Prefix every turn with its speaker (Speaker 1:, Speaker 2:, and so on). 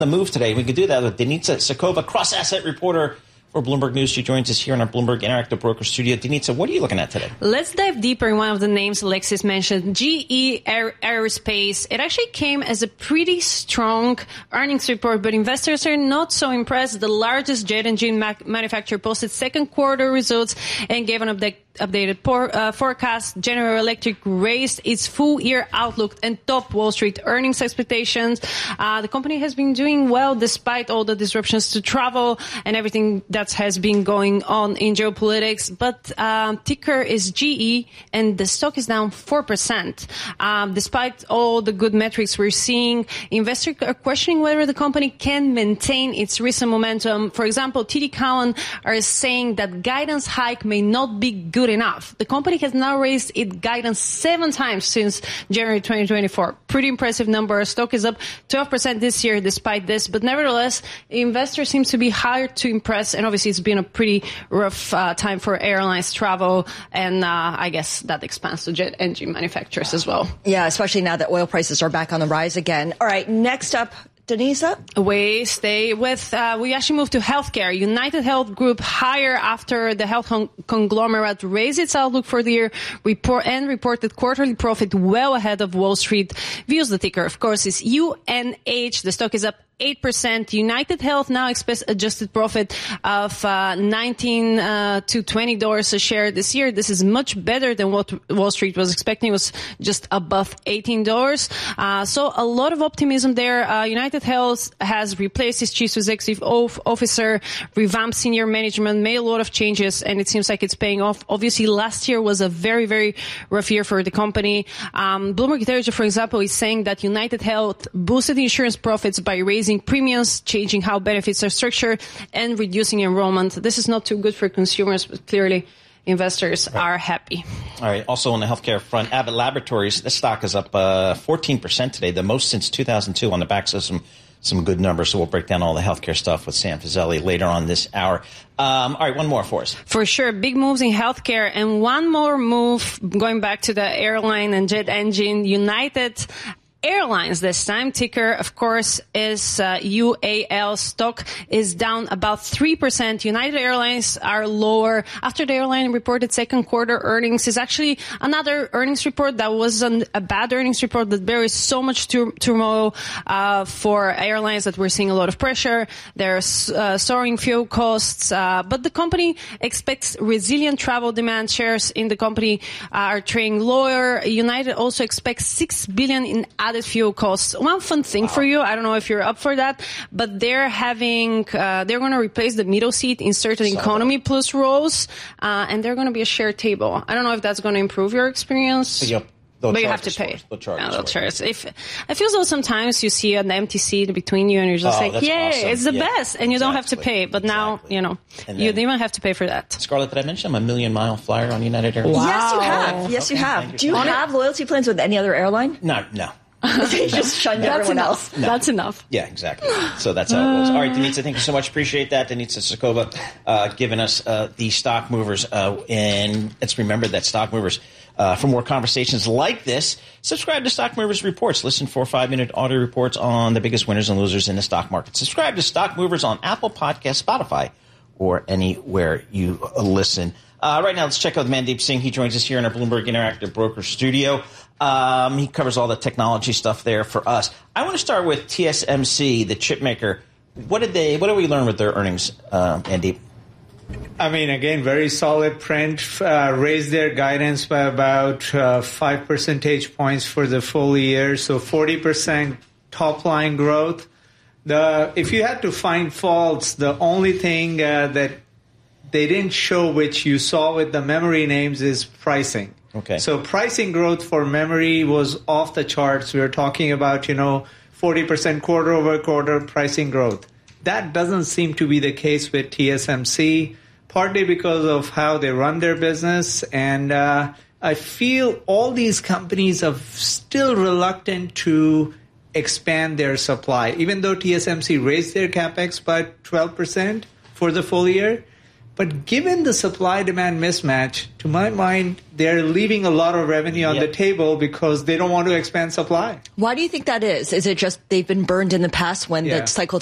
Speaker 1: the move today. We could do that with Denitsa Sakova, cross-asset reporter for Bloomberg News. She joins us here in our Bloomberg Interactive Broker studio. Denitsa, what are you looking at today?
Speaker 2: Let's dive deeper in one of the names Alexis mentioned, GE Aerospace. It actually came as a pretty strong earnings report, but investors are not so impressed. The largest jet engine manufacturer posted second quarter results and gave an updated forecast. General Electric raised its full-year outlook and top Wall Street earnings expectations. The company has been doing well despite all the disruptions to travel and everything that has been going on in geopolitics. But ticker is GE, and the stock is down 4%. Despite all the good metrics we're seeing, investors are questioning whether the company can maintain its recent momentum. For example, TD Cowen are saying that guidance hike may not be good enough. The company has now raised its guidance 7 times since January 2024. Pretty impressive number. Stock is up 12% this year despite this, but nevertheless, investors seem to be hard to impress, and obviously it's been a pretty rough time for airlines travel, and I guess that expands to jet engine manufacturers as well.
Speaker 3: Yeah, especially now that oil prices are back on the rise again. All right, next up, Denisa?
Speaker 2: We actually moved to healthcare. United Health Group higher after the health conglomerate raised its outlook for the year reported quarterly profit well ahead of Wall Street. Views the ticker, of course, is UNH. The stock is up 8%. United Health now expects adjusted profit of $19 to $20 a share this year. This is much better than what Wall Street was expecting. It was just above $18. So a lot of optimism there. United Health has replaced its chief executive officer, revamped senior management, made a lot of changes, and it seems like it's paying off. Obviously, last year was a very, very rough year for the company. Bloomberg Intelligence, for example, is saying that United Health boosted insurance profits by raising premiums, changing how benefits are structured, and reducing enrollment. This is not too good for consumers, but clearly investors are happy.
Speaker 1: All right. Also on the healthcare front, Abbott Laboratories, the stock is up 14% today, the most since 2002 on the backs of some good numbers. So we'll break down all the healthcare stuff with Sam Fazeli later on this hour. All right, one more for us.
Speaker 2: For sure. Big moves in healthcare. And one more move going back to the airline and jet engine, United Airlines this time. Ticker, of course, is UAL. Stock is down about 3%. United Airlines are lower after the airline reported second quarter earnings. Is actually another earnings report that wasn't a bad earnings report, but there is so much turmoil for airlines that we're seeing a lot of pressure. There's soaring fuel costs, but the company expects resilient travel demand. Shares in the company are trading lower. United also expects $6 billion in added fuel costs. One fun thing for you, I don't know if you're up for that, but they're going to replace the middle seat in certain economy plus rows, and they're going to be a shared table. I don't know if that's going to improve your experience. But you have to pay.
Speaker 1: They'll charge.
Speaker 2: I feel so sometimes you see an empty seat between you and you're just like, yay, awesome. It's the best. And you don't have to pay. But now, you don't even have to pay for that.
Speaker 1: Scarlett, did I mention I'm a 1,000,000-mile flyer on United Airlines?
Speaker 3: Wow. Yes, you have. Do you have loyalty plans with any other airline?
Speaker 1: No.
Speaker 3: They just shun everyone else.
Speaker 2: No. That's enough.
Speaker 1: Yeah, exactly. So that's how it rolls. All right, Denitsa, thank you so much. Appreciate that. Denitsa Sakova giving us the stock movers. And let's remember that stock movers, for more conversations like this, subscribe to Stock Movers Reports. Listen for 5-minute audio reports on the biggest winners and losers in the stock market. Subscribe to Stock Movers on Apple Podcasts, Spotify, or anywhere you listen. Right now, let's check out Mandeep Singh. He joins us here in our Bloomberg Interactive Broker studio. He covers all the technology stuff there for us. I want to start with TSMC, the chip maker. What did we learn with their earnings, Mandeep?
Speaker 4: I mean, again, very solid print. Raised their guidance by about 5 percentage points for the full year, so 40% top-line growth. If you had to find faults, the only thing that they didn't show, which you saw with the memory names, is pricing.
Speaker 1: Okay.
Speaker 4: So pricing growth for memory was off the charts. We were talking about, 40% quarter-over-quarter pricing growth. That doesn't seem to be the case with TSMC, partly because of how they run their business. And I feel all these companies are still reluctant to expand their supply, even though TSMC raised their CapEx by 12% for the full year. But given the supply-demand mismatch, to my mind, they're leaving a lot of revenue on the table because they don't want to expand supply.
Speaker 3: Why do you think that is? Is it just they've been burned in the past when the cycle